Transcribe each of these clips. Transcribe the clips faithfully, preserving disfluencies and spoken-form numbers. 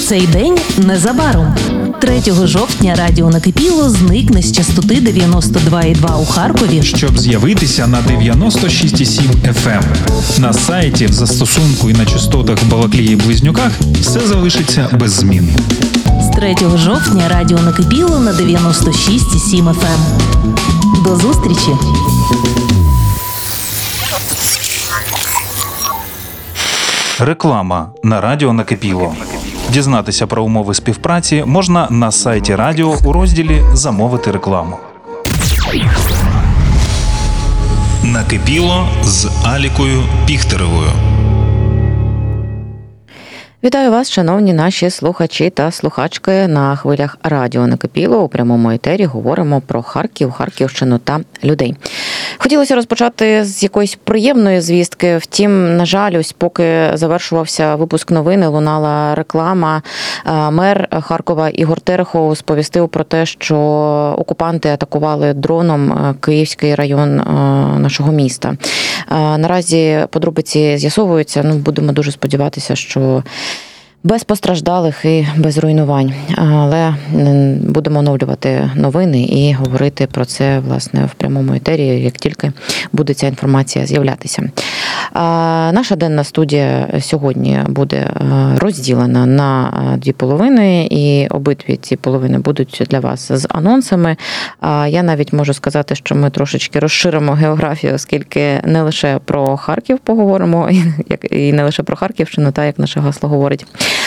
Цей день незабаром. третього жовтня радіо «Накипіло» зникне з частоти дев'яносто два і два у Харкові, щоб з'явитися на дев'яносто шість і сім еф ем. На сайті, в застосунку і на частотах в Балаклії Близнюках все залишиться без змін. З третього жовтня радіо «Накипіло» на дев'яносто шість і сім еф ем. До зустрічі! Реклама на радіо «Накипіло». Дізнатися про умови співпраці можна на сайті радіо у розділі «Замовити рекламу». Накипіло з Алікою Піхтеревою. Вітаю вас, шановні наші слухачі та слухачки на хвилях радіо «Накипіло». У прямому етері говоримо про Харків, Харківщину та людей. Хотілося розпочати з якоїсь приємної звістки. Втім, на жаль, ось поки завершувався випуск новини, лунала реклама. Мер Харкова Ігор Терехов сповістив про те, що окупанти атакували дроном Київський район нашого міста. Наразі подробиці з'ясовуються. Ну, будемо дуже сподіватися, що без постраждалих і без руйнувань. Але будемо оновлювати новини і говорити про це, власне, в прямому етері, як тільки буде ця інформація з'являтися. Наша денна студія сьогодні буде розділена на дві половини, і обидві ці половини будуть для вас з анонсами. Я навіть можу сказати, що ми трошечки розширимо географію, оскільки не лише про Харків поговоримо, і не лише про Харківщину, та як наше гасло говорить.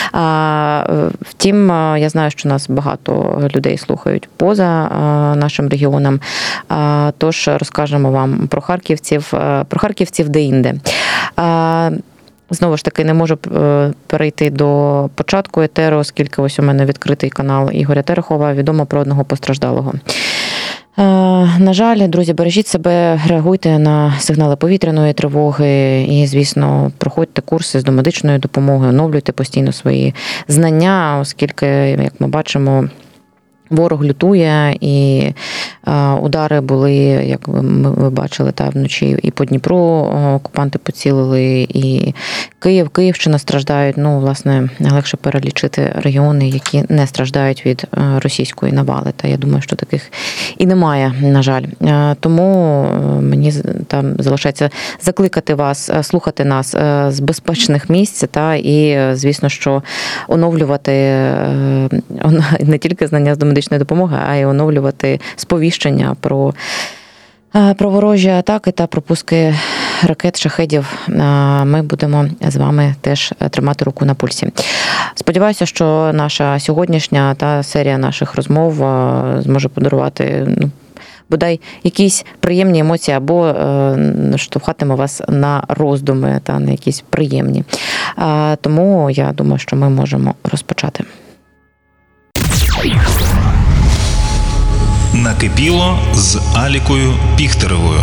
Втім, я знаю, що нас багато людей слухають поза нашим регіоном, тож розкажемо вам про харківців, про харківців де-інде. Знову ж таки, не можу перейти до початку етеру, оскільки ось у мене відкритий канал Ігоря Терехова, відомо про одного постраждалого. На жаль, друзі, бережіть себе, реагуйте на сигнали повітряної тривоги і, звісно, проходьте курси з домедичної допомоги, оновлюйте постійно свої знання, оскільки, як ми бачимо, ворог лютує, і удари були, як ви бачили, та вночі і по Дніпру окупанти поцілили, і Київ, Київщина страждають. Ну, власне, легше перелічити регіони, які не страждають від російської навали. Та я думаю, що таких і немає, на жаль. Тому мені там залишається закликати вас слухати нас з безпечних місць, та і, звісно, що оновлювати не тільки знання з домедичної допомоги, а й оновлювати сповіщення про, про ворожі атаки та пропуски ракет, шахедів. Ми будемо з вами теж тримати руку на пульсі. Сподіваюся, що наша сьогоднішня та серія наших розмов зможе подарувати, ну, бодай якісь приємні емоції або е, штовхатиме вас на роздуми та на якісь приємні. Е, тому я думаю, що ми можемо розпочати. Накипіло з Алікою Піхтеревою.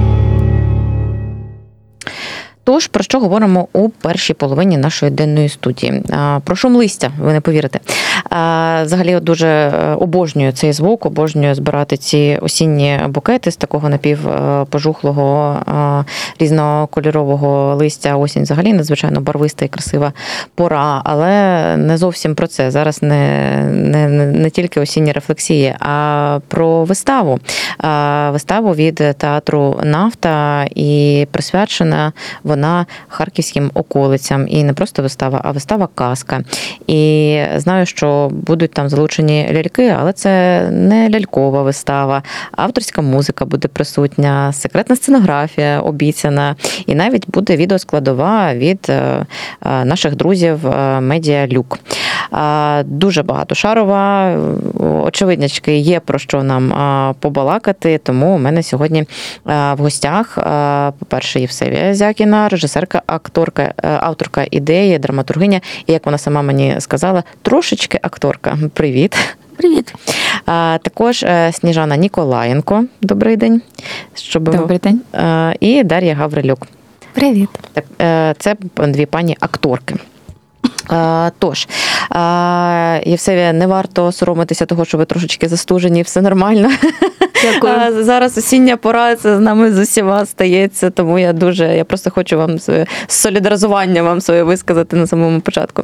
Тож, про що говоримо у першій половині нашої денної студії? Про шум листя, ви не повірите. Взагалі, дуже обожнюю цей звук, обожнюю збирати ці осінні букети з такого напівпожухлого, різнокольорового листя. Осінь взагалі надзвичайно барвиста і красива пора, але не зовсім про це. Зараз не, не, не тільки осінні рефлексії, а про виставу. Виставу від театру «Нафта», і присвячена вона харківським околицям. І не просто вистава, а вистава-казка. І знаю, що будуть там залучені ляльки, але це не лялькова вистава. Авторська музика буде присутня, секретна сценографія обіцяна. І навіть буде відеоскладова від наших друзів Медіа Люк. Дуже багатошарова, очевиднячки, є про що нам побалакати, тому у мене сьогодні в гостях, по-перше, Євсевія Зякіна, режисерка, акторка, авторка ідеї, драматургиня, і, як вона сама мені сказала, трошечки акторка. Привіт. Привіт. А, також Сніжана Ніколаєнко. Добрий день. Щоб... Добрий день. І Дар'я Гаврилюк. Привіт. Так, це дві пані акторки. Тож, Євсевія, не варто соромитися того, що ви трошечки застужені, все нормально. Дякую. Зараз осіння пора, це з нами з усіма стається, тому я дуже, я просто хочу вам своє солідаризування вам своє висказати на самому початку.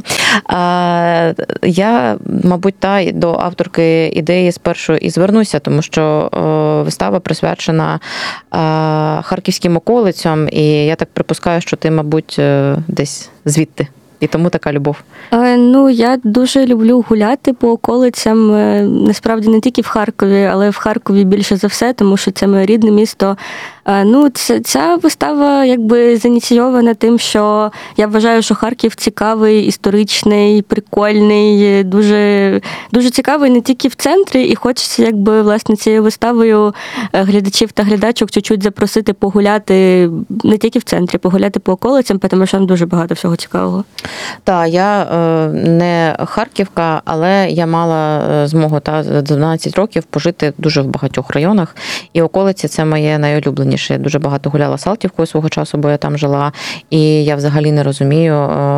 Я, мабуть, та до авторки ідеї спершу і звернуся, тому що вистава присвячена харківським околицям, і я так припускаю, що ти, мабуть, десь звідти. І тому така любов. Ну, я дуже люблю гуляти по околицям, насправді не тільки в Харкові, але в Харкові більше за все, тому що це моє рідне місто. Ну, це, ця вистава якби зініційована тим, що я вважаю, що Харків цікавий, історичний, прикольний, дуже, дуже цікавий не тільки в центрі, і хочеться якби, власне, цією виставою глядачів та глядачок чуть-чуть запросити погуляти не тільки в центрі, погуляти по околицям, тому що там дуже багато всього цікавого. Так, я не харківка, але я мала змогу та дванадцять років пожити дуже в багатьох районах, і околиці – це моє найулюбленіше. Я дуже багато гуляла Салтівкою свого часу, бо я там жила, і я взагалі не розумію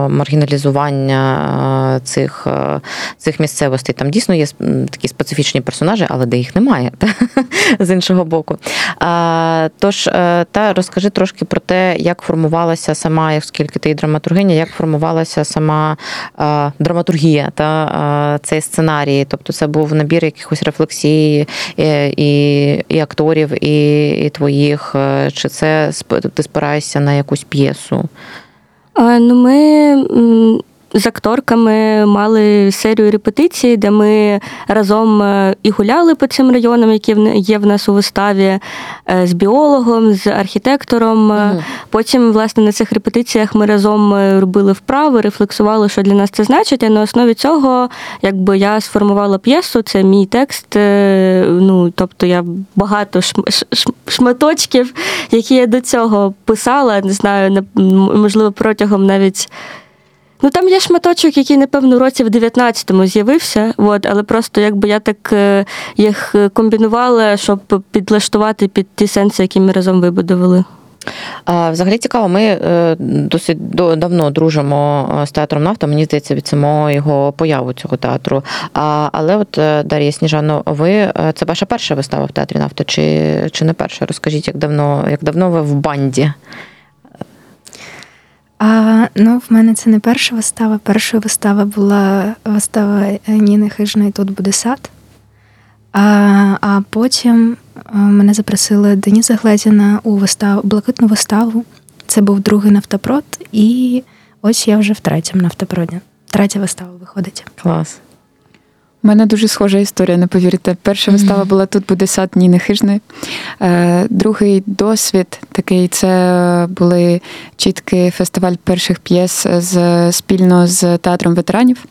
маргіналізування цих, цих місцевостей. Там дійсно є такі специфічні персонажі, але де їх немає, з іншого боку. Тож, та розкажи трошки про те, як формувалася сама, оскільки ти і драматургиня, як формувалася сама драматургія та цей сценарій. Тобто це був набір якихось рефлексій і, і, і акторів, і, і твоїх. Чи це ти спираєшся на якусь п'єсу? Ну, ми з акторками мали серію репетицій, де ми разом і гуляли по цим районам, які є в нас у виставі, з біологом, з архітектором. Угу. Потім, власне, на цих репетиціях ми разом робили вправи, рефлексували, що для нас це значить, і на основі цього якби я сформувала п'єсу, це мій текст, ну, тобто я багато шматочків, які я до цього писала, не знаю, можливо, протягом навіть Ну, там є шматочок, який, напевно, у році в дев'ятнадцятому з'явився, от, але просто якби я так їх комбінувала, щоб підлаштувати під ті сенси, які ми разом вибудували. Взагалі цікаво, ми досить давно дружимо з театром «Нафта», мені здається, від самого його появу цього театру. Але от, Дар'я Сніжано, ви, це ваша перша вистава в театрі «Нафта» чи, чи не перша? Розкажіть, як давно, як давно ви в банді? А, ну, в мене це не перша вистава. Першою вистава була вистава Ніни Хижної «Тут буде сад». А, а потім мене запросили Деніса Глезіна у виставу, блакитну виставу. Це був другий «Нафтопрод», і ось я вже в третьому «Нафтопроді». Третя вистава виходить. Клас. У мене дуже схожа історія, не повірите. Перша вистава була «Тут буде сад» Ніни Хижної. Другий досвід такий, це були чітки фестиваль перших п'єс з, спільно з театром ветеранів.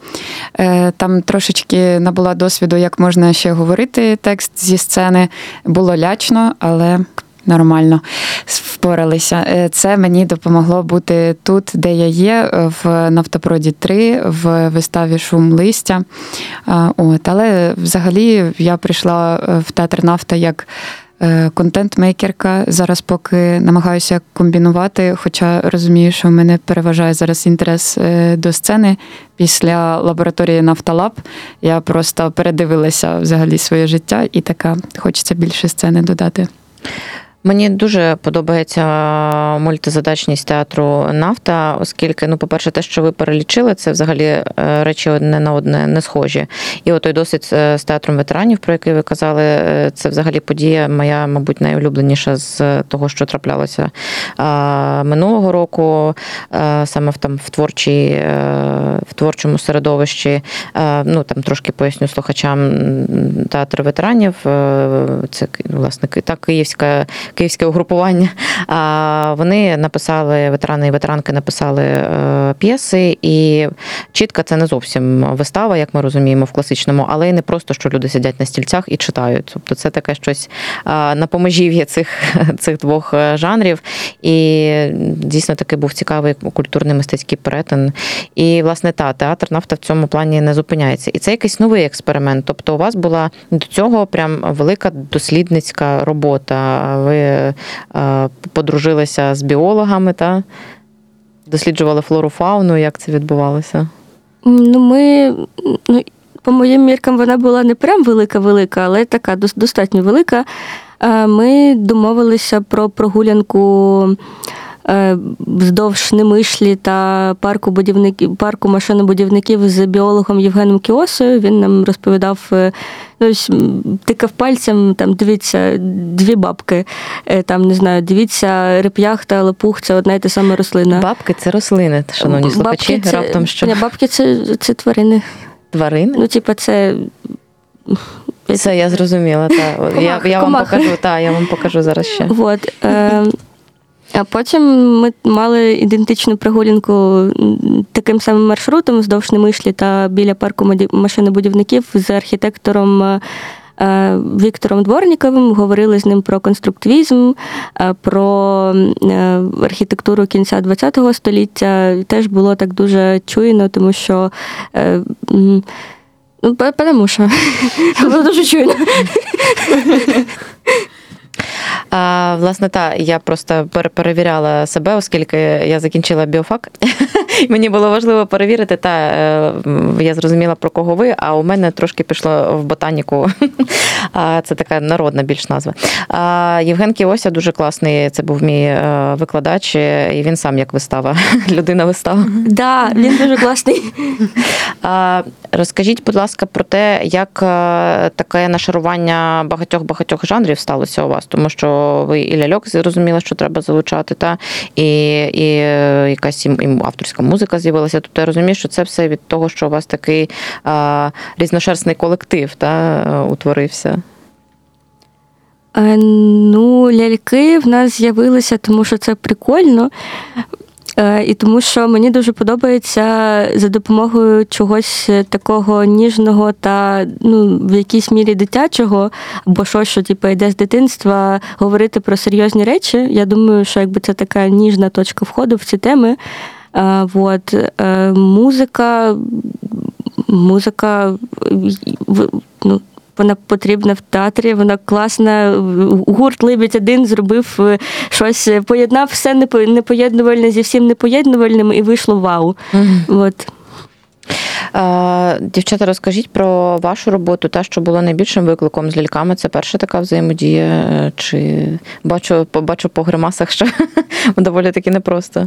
Там трошечки набула досвіду, як можна ще говорити текст зі сцени. Було лячно, але нормально впоралися. Це мені допомогло бути тут, де я є, в «Нафтопроді три», в виставі «Шум листя». От. Але взагалі я прийшла в театр «Нафта» як контент-мейкерка. Зараз поки намагаюся комбінувати, хоча розумію, що в мене переважає зараз інтерес до сцени. Після лабораторії «Нафталаб» я просто передивилася взагалі своє життя і така, хочеться більше сцени додати. Мені дуже подобається мультизадачність театру «Нафта», оскільки, ну, по-перше, те, що ви перелічили, це взагалі речі одне на одне не схожі. І от той досвід з театром ветеранів, про який ви казали, це взагалі подія моя, мабуть, найулюбленіша з того, що траплялося минулого року, саме в, там, в, творчій, в творчому середовищі. Ну, там трошки поясню слухачам, театр ветеранів, це, власне, та київська київське угрупування, вони написали, ветерани і ветеранки написали п'єси, і чітка це не зовсім вистава, як ми розуміємо, в класичному, але й не просто, що люди сидять на стільцях і читають. Тобто це таке щось на поможів'я цих, цих двох жанрів, і дійсно таки був цікавий культурний мистецький перетин. І, власне, та, театр «Нафта» в цьому плані не зупиняється. І це якийсь новий експеримент. Тобто у вас була до цього прям велика дослідницька робота. Ви подружилися з біологами, та? Досліджували флору, фауну, як це відбувалося? Ну, ми, ну, по моїм міркам, вона була не прям велика-велика, але така достатньо велика. Ми домовилися про прогулянку вздовж Немишлі та парку будівників, парку машинобудівників з біологом Євгеном Кіосою. Він нам розповідав, ось, тикав пальцем, там, дивіться, дві бабки, там, не знаю, дивіться, реп'ях та лопух – це одна й та сама рослина. Бабки – це рослини, шановні слухачі, бабки це, раптом що? Не, бабки – це, це тварини. Тварини? Ну, типа, це... Все, я зрозуміла. Та. Комах, я я вам покажу, та, я вам покажу зараз ще. Вот. Е, а потім ми мали ідентичну прогулянку таким самим маршрутом вздовж Немишлі та біля парку машинобудівників з архітектором е, Віктором Дворніковим. Говорили з ним про конструктивізм, е, про е, архітектуру кінця ХХ століття. Теж було так дуже чуйно, тому що е, Ну, тому що. Було дуже чуйно. А, власне, так, я просто перевіряла себе, оскільки я закінчила біофак. Мені було важливо перевірити, та я зрозуміла, про кого ви, а у мене трошки пішло в ботаніку. Це така народна більш назва. Євген Кіося дуже класний, це був мій викладач, і він сам як вистава, людина-вистава. Так, да, він дуже класний. Розкажіть, будь ласка, про те, як таке нашарування багатьох-багатьох жанрів сталося у вас, тому що ви і ляльок зрозуміли, що треба залучати, та, і, і якась і авторська музика з'явилася. Тобто я розумію, що це все від того, що у вас такий а, різношерстний колектив, та, утворився. Ну, ляльки в нас з'явилися, тому що це прикольно. І тому що мені дуже подобається за допомогою чогось такого ніжного та, ну, в якійсь мірі дитячого, або щось, що типу, йде з дитинства, говорити про серйозні речі. Я думаю, що якби це така ніжна точка входу в ці теми. А, вот. А, музика, музика, ну, вона потрібна в театрі, вона класна. Гурт «Либідь один» зробив щось, поєднав все непоєднувальне зі всім непоєднувальним і вийшло вау. Mm-hmm. От. Дівчата, розкажіть про вашу роботу, та, що було найбільшим викликом з ляльками. Це перша така взаємодія? Чи бачу, бачу по гримасах, що доволі таки непросто?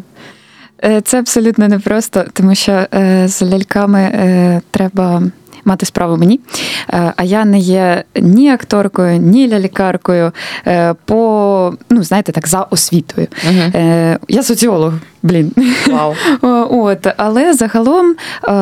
Це абсолютно непросто, тому що з ляльками треба мати справу мені. А я не є ні акторкою, ні лялькаркою по, ну, знаєте, так, за освітою. Uh-huh. Я соціолог, блін. Вау. От, але загалом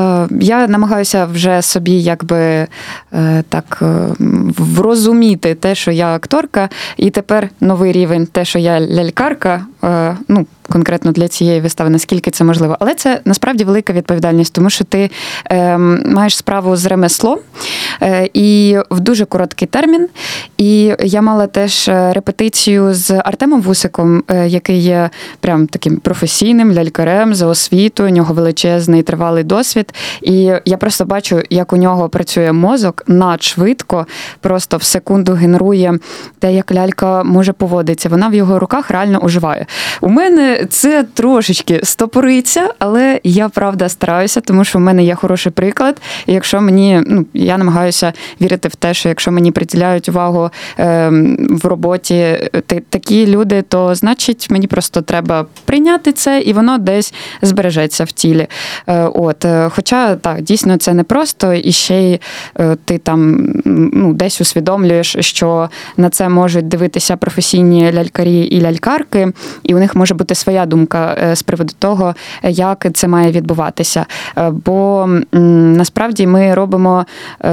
я намагаюся вже собі якби так врозуміти те, що я акторка, і тепер новий рівень, те, що я лялькарка, ну, конкретно для цієї вистави, наскільки це можливо. Але це насправді велика відповідальність, тому що ти е, маєш справу з ремеслом е, і в дуже короткий термін. І я мала теж репетицію з Артемом Вусиком, е, який є прям таким професійним лялькарем за освітою, у нього величезний тривалий досвід. І я просто бачу, як у нього працює мозок надшвидко, просто в секунду генерує те, як лялька може поводитися. Вона в його руках реально оживає. У мене це трошечки стопориться, але я, правда, стараюся, тому що в мене є хороший приклад. І якщо мені, ну, я намагаюся вірити в те, що якщо мені приділяють увагу е, в роботі т- такі люди, то, значить, мені просто треба прийняти це, і воно десь збережеться в тілі. Е, от. Хоча, так, дійсно, це непросто, і ще й е, ти там, ну, десь усвідомлюєш, що на це можуть дивитися професійні лялькарі і лялькарки, і у них може бути своя думка з приводу того, як це має відбуватися. Бо насправді ми робимо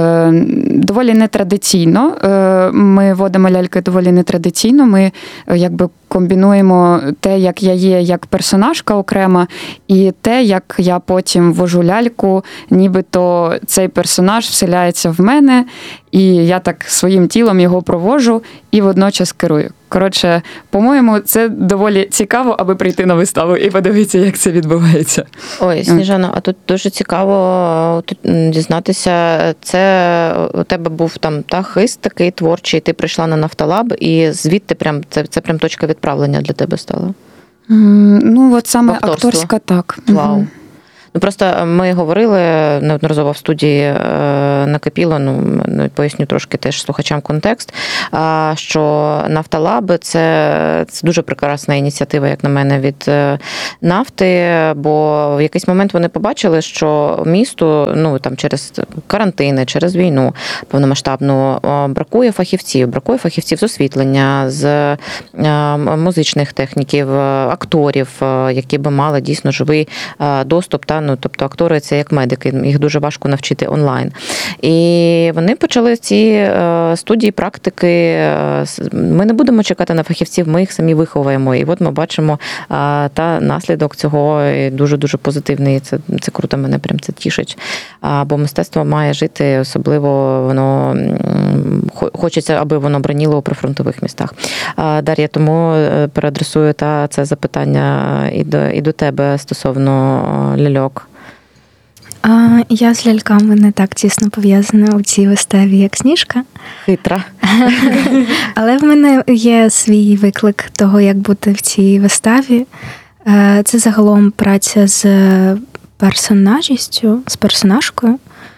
доволі нетрадиційно. Ми водимо ляльки доволі нетрадиційно. Ми якби комбінуємо те, як я є як персонажка окрема, і те, як я потім вожу ляльку, нібито цей персонаж вселяється в мене, і я так своїм тілом його провожу і водночас керую. Коротше, по-моєму, це доволі цікаво, аби прийти на виставу і подивитися, як це відбувається. Ой, Сніжана, а тут дуже цікаво дізнатися, це у тебе був там та хист такий творчий, ти прийшла на Нафталаб, і звідти прям це, це прям точка відправлення для тебе стала? Mm, ну, от саме Акторство. акторська, так. Вау. Ну, просто ми говорили неодноразово в студії «Накипіло», ну, поясню трошки теж слухачам контекст, що Нафталаби – це, це дуже прекрасна ініціатива, як на мене, від нафти, бо в якийсь момент вони побачили, що місту, ну, там, через карантини, через війну повномасштабну бракує фахівців, бракує фахівців з освітлення, з музичних техніків, акторів, які би мали дійсно живий доступ. Та, ну, тобто актори – це як медики, їх дуже важко навчити онлайн. І вони почали ці студії, практики. Ми не будемо чекати на фахівців, ми їх самі виховуємо. І от ми бачимо та наслідок цього дуже-дуже позитивний. Це, це круто, мене прям це тішить. Бо мистецтво має жити, особливо воно хочеться, аби воно браніло у прифронтових містах. Дар'я, тому переадресую та це запитання і до, і до тебе стосовно ляльок. А, я з ляльками не так тісно пов'язана у цій виставі, як Сніжка. Хитра. Але в мене є свій виклик того, як бути в цій виставі. Це загалом праця з персонажістю, з персонажкою.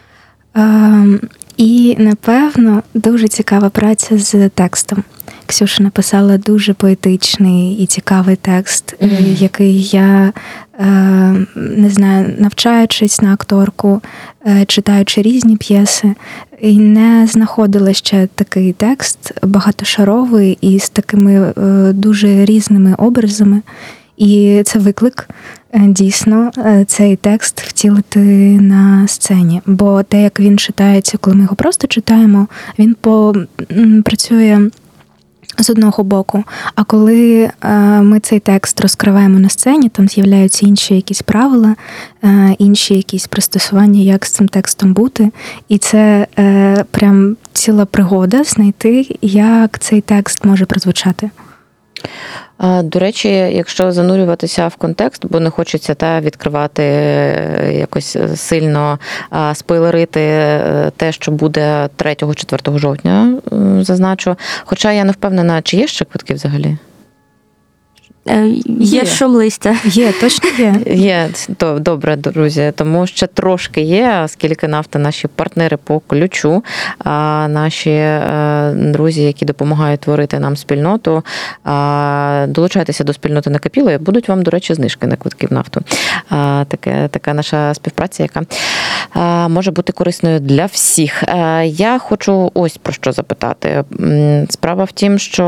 І, напевно, дуже цікава праця з текстом. Ксюша написала дуже поетичний і цікавий текст, mm-hmm. який я, не знаю, навчаючись на акторку, читаючи різні п'єси, і не знаходила ще такий текст багатошаровий і з такими дуже різними образами. І це виклик дійсно цей текст втілити на сцені. Бо те, як він читається, коли ми його просто читаємо, він по, працює з одного боку. А коли ми цей текст розкриваємо на сцені, там з'являються інші якісь правила, інші якісь пристосування, як з цим текстом бути. І це прям ціла пригода знайти, як цей текст може прозвучати. До речі, якщо занурюватися в контекст, бо не хочеться та відкривати якось сильно, спойлерити те, що буде третього-четвертого жовтня, зазначу. Хоча я не впевнена, чи є ще квитки взагалі? Є, є шум листя. Є, точно є. Є, то добре, друзі, тому ще трошки є, оскільки нафта наші партнери по ключу, а наші друзі, які допомагають творити нам спільноту, долучайтеся до спільноти Накипіло, будуть вам, до речі, знижки на квитки в нафту. Таке, така наша співпраця, яка може бути корисною для всіх. Я хочу ось про що запитати. Справа в тім, що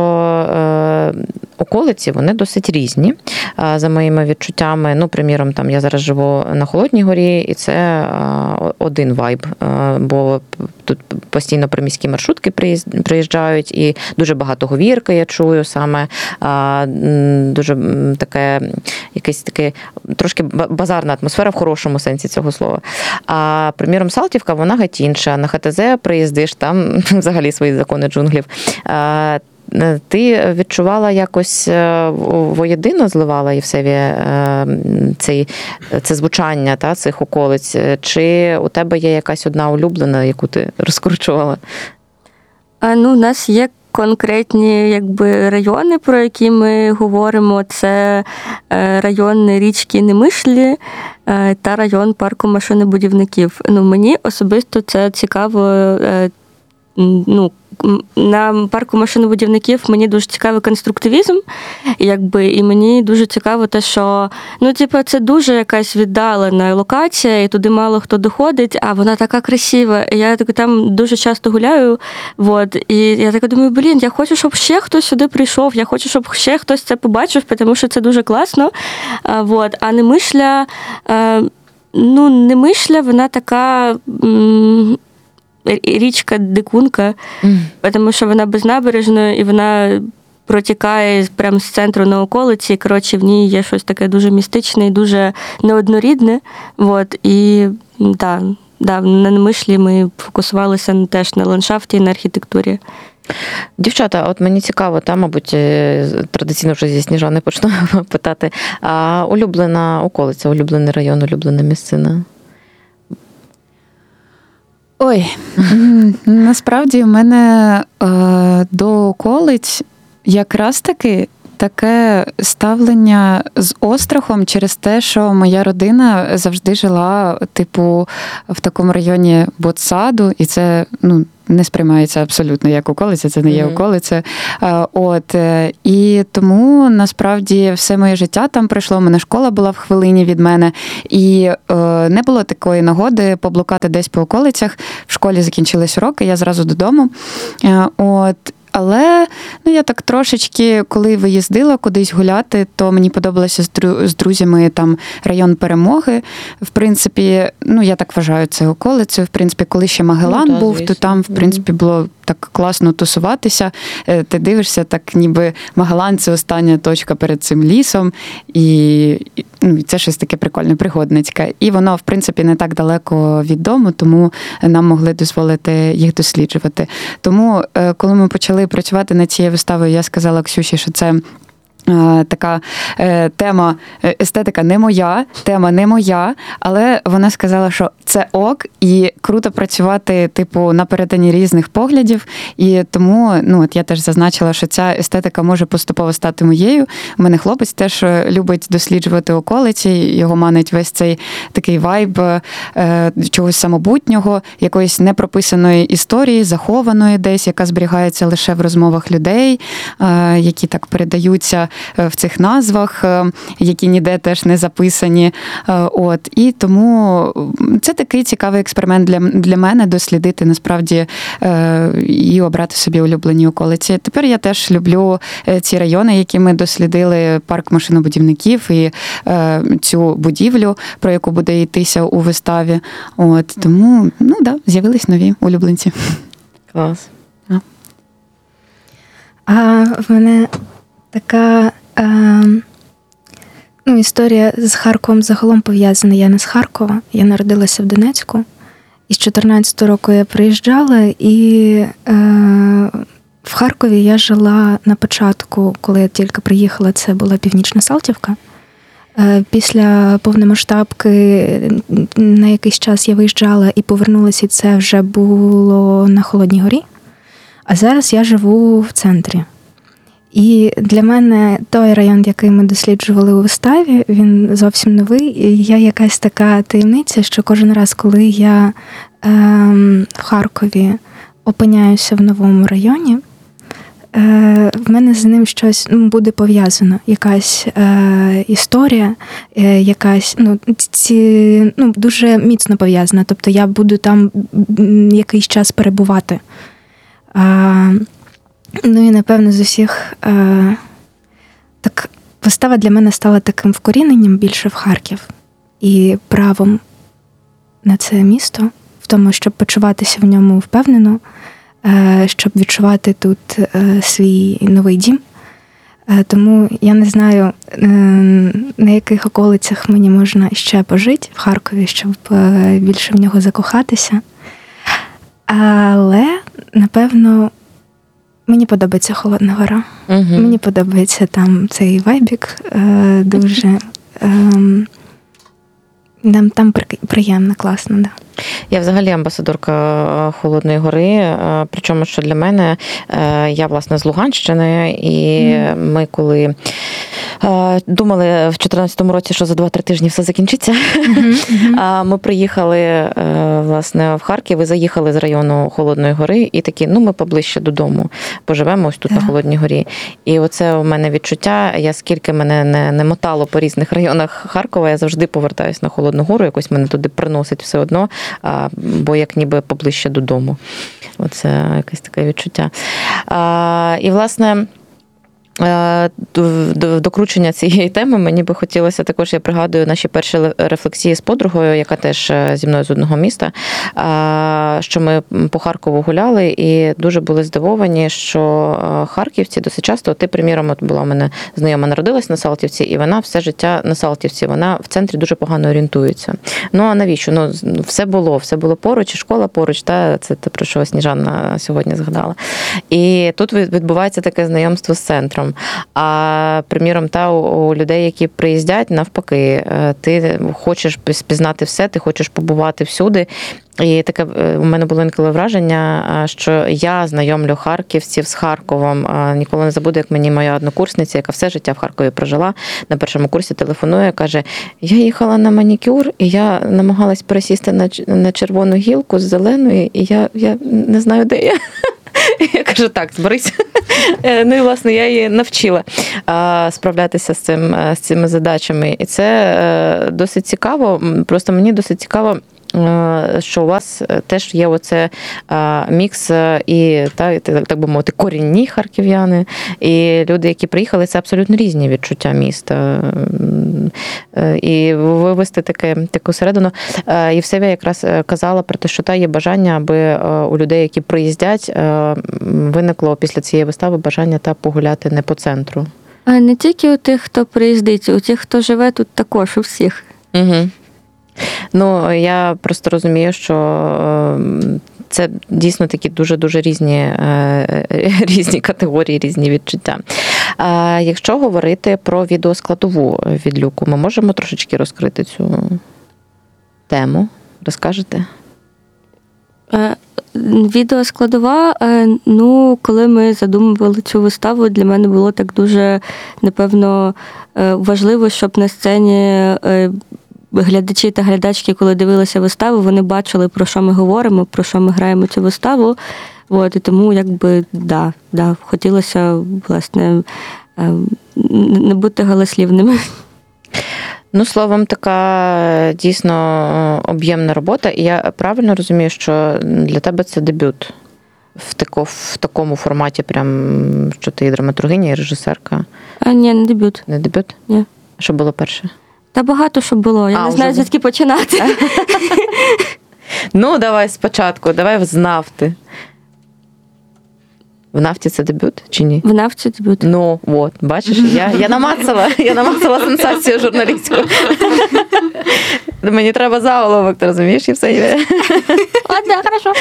околиці, вони досить різні, за моїми відчуттями. Ну, приміром, там я зараз живу на Холодній горі, і це один вайб, бо тут постійно приміські маршрутки приїжджають, і дуже багато говірки я чую саме, дуже таке, якесь таке, трошки базарна атмосфера в хорошому сенсі цього слова. А, приміром, Салтівка, вона геть інша. На ХТЗ приїздиш, там взагалі свої закони джунглів. Ти відчувала якось воєдино зливала Євсевія цей, це звучання та, цих околиць? Чи у тебе є якась одна улюблена, яку ти розкручувала? А, ну, у нас є конкретні якби, райони, про які ми говоримо. Це район річки Немишлі та район парку машинобудівників. Ну, мені особисто це цікаво, ну, на парку машинобудівників мені дуже цікавий конструктивізм, якби, і мені дуже цікаво те, що ну, типу, це дуже якась віддалена локація, і туди мало хто доходить, а вона така красива. І я так, там дуже часто гуляю, вот, і я так думаю, блін, я хочу, щоб ще хтось сюди прийшов, я хочу, щоб ще хтось це побачив, тому що це дуже класно. А, вот, а Немишля, а, ну, Немишля, вона така... М- річка Дикунка, mm. тому що вона безнабережна і вона протікає прямо з центру на околиці. Коротше, в ній є щось таке дуже містичне і дуже неоднорідне. Вот. І да, да, на Немишлі ми фокусувалися теж на ландшафті і на архітектурі. Дівчата, от мені цікаво, та, мабуть, традиційно вже зі Сніжани почну питати, а улюблена околиця, улюблений район, улюблена місцина? Ой, насправді у мене е, до околиць якраз таки таке ставлення з острахом через те, що моя родина завжди жила, типу, в такому районі Ботсаду, і це, ну, не сприймається абсолютно як околиця, це не є околиця. От, і тому, насправді, все моє життя там пройшло, у мене школа була в хвилині від мене, і не було такої нагоди поблукати десь по околицях. В школі закінчились уроки, я зразу додому. От, але, ну, я так трошечки, коли виїздила кудись гуляти, то мені подобалося з друзями там район Перемоги. В принципі, ну, я так вважаю, це околицею. В принципі, коли ще Магелан ну, та, був, звісно. То там, в принципі, було так класно тусуватися. Ти дивишся, так ніби Магелан – це остання точка перед цим лісом. І, ну, це щось таке прикольне, пригодницьке. І воно, в принципі, не так далеко від дому, тому нам могли дозволити їх досліджувати. Тому, коли ми почали працювати над цією виставою, я сказала Ксюші, що це така е, тема, естетика не моя, тема не моя, але вона сказала, що це ок, і круто працювати, типу, на перетині різних поглядів, і тому, ну, от я теж зазначила, що ця естетика може поступово стати моєю. У мене хлопець теж любить досліджувати околиці, його манить весь цей такий вайб е, чогось самобутнього, якоїсь непрописаної історії, захованої десь, яка зберігається лише в розмовах людей, е, які так передаються в цих назвах, які ніде теж не записані. От. І тому це такий цікавий експеримент для, для мене дослідити насправді і обрати собі улюблені околиці. Тепер я теж люблю ці райони, які ми дослідили, парк машинобудівників і цю будівлю, про яку буде йтися у виставі. От. Тому, ну да, з'явились нові улюбленці. Клас. А, а в мене така е, ну, історія з Харковом загалом пов'язана. Я не з Харкова, я народилася в Донецьку. І з чотирнадцятого року я приїжджала, і е, в Харкові я жила на початку, коли я тільки приїхала, це була Північна Салтівка. Е, після повномасштабки на якийсь час я виїжджала і повернулася, і це вже було на Холодній Горі. А зараз я живу в центрі. І для мене той район, який ми досліджували у виставі, він зовсім новий. І є якась така таємниця, що кожен раз, коли я е, в Харкові опиняюся в новому районі, е, в мене з ним щось ну, буде пов'язано. Якась е, історія, е, якась ну, ці, ну, дуже міцно пов'язана. Тобто я буду там якийсь час перебувати. Е, Ну і, напевно, з усіх е, так, вистава для мене стала таким вкоріненням більше в Харків і правом на це місто, в тому, щоб почуватися в ньому впевнено, е, щоб відчувати тут е, свій новий дім. Е, тому я не знаю, е, на яких околицях мені можна ще пожити в Харкові, щоб е, більше в нього закохатися. Але, напевно, мені подобається Холодна Гора. Угу. Мені подобається там цей вайбік е, дуже. Е, нам там приємно, класно, да. Я взагалі амбасадорка Холодної Гори, причому, що для мене, я, власне, з Луганщини, і mm. ми коли думали в чотирнадцятому році, що за два-три тижні все закінчиться, mm-hmm. ми приїхали, власне, в Харків і заїхали з району Холодної Гори, і такі, ну, ми поближче додому, поживемо ось тут yeah. на Холодній Горі. І оце у мене відчуття, я скільки мене не, не мотало по різних районах Харкова, я завжди повертаюся на Холодну Гору, якось мене туди приносить все одно, бо як ніби поближче додому. Оце якесь таке відчуття. І, власне, докручення цієї теми мені би хотілося також, я пригадую наші перші рефлексії з подругою, яка теж зі мною з одного міста, що ми по Харкову гуляли і дуже були здивовані, що харківці досить часто, ти, приміром, от була у мене знайома, народилась на Салтівці, і вона все життя на Салтівці, вона в центрі дуже погано орієнтується. Ну, а навіщо? Ну, все було, все було поруч, і школа поруч, та, це те, про що Сніжана сьогодні згадала. І тут відбувається таке знайомство з центром. приміром. А приміром, та у людей, які приїздять, навпаки, ти хочеш спізнати все, ти хочеш побувати всюди. І таке у мене було інколи враження, що я знайомлю харківців з Харковом. Ніколи не забуду, як мені моя однокурсниця, яка все життя в Харкові прожила, на першому курсі телефонує, каже, я їхала на манікюр, і я намагалась пересісти на, на червону гілку з зеленої, і я, я не знаю, де я. Я кажу, так, зберись. Ну і, власне, я її навчила справлятися з, цим, з цими задачами. І це досить цікаво. Просто мені досить цікаво, що у вас теж є оце мікс і, так, так би мовити, корінні харків'яни, і люди, які приїхали, це абсолютно різні відчуття міста. І вивести таке, таку середину. Євсевія якраз казала про те, що та є бажання, аби у людей, які приїздять, виникло після цієї вистави бажання та погуляти не по центру. А не тільки у тих, хто приїздить, у тих, хто живе тут також, у всіх. Угу. Ну, я просто розумію, що це дійсно такі дуже-дуже різні, різні категорії, різні відчуття. А якщо говорити про відеоскладову від Люку, ми можемо трошечки розкрити цю тему? Розкажете? Відеоскладова, ну, коли ми задумували цю виставу, для мене було так дуже, напевно, важливо, щоб на сцені глядачі та глядачки, коли дивилися виставу, вони бачили, про що ми говоримо, про що ми граємо цю виставу. От, і тому, якби, да, да, хотілося, власне, не бути галаслівними. Ну, словом, така дійсно об'ємна робота. І я правильно розумію, що для тебе це дебют в, тако, в такому форматі, прям, що ти і драматургиня, і режисерка? А, ні, не дебют. Не дебют? Ні. Що було перше? Та багато що було. Я а, не знаю, вже... звідки починати. Ну, давай спочатку, давай в «Нафти». В «Нафті» це дебют чи ні? В «Нафті» дебют. Ну, от, бачиш, я, я намацала, я намацала сенсацію журналістську. Мені треба заголовок, ти розумієш, і все. Ладно, хорошо.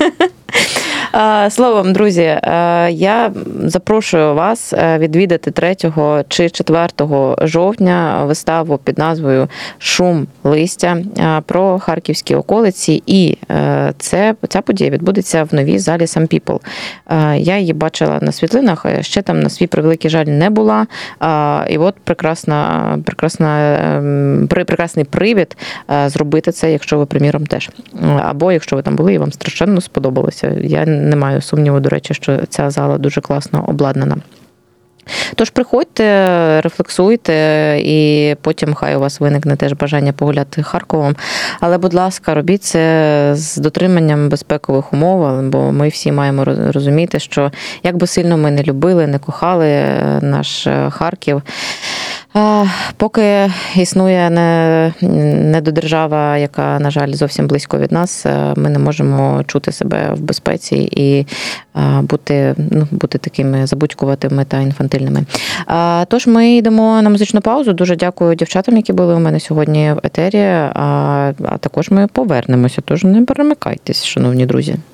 Словом, друзі, я запрошую вас відвідати третього чи четвертого жовтня виставу під назвою «Шум листя» про харківські околиці. І це, ця подія відбудеться в новій залі Some People. Я її бачила на світлинах, ще там, на свій превеликий жаль, не була. І от прекрасна, прекрасна, прекрасний привід зробити це, якщо ви, приміром, теж. Або якщо ви там були і вам страшенно сподобалося. Я не маю сумніву, до речі, що ця зала дуже класно обладнана. Тож приходьте, рефлексуйте, і потім хай у вас виникне теж бажання погуляти Харковом. Але, будь ласка, робіть це з дотриманням безпекових умов, бо ми всі маємо розуміти, що як би сильно ми не любили, не кохали наш Харків, поки існує не, недодержава, яка, на жаль, зовсім близько від нас, ми не можемо чути себе в безпеці і бути, ну, бути такими забудькуватими та інфантильними. Тож ми йдемо на музичну паузу. Дуже дякую дівчатам, які були у мене сьогодні в етері, а також ми повернемося. Тож не перемикайтесь, шановні друзі.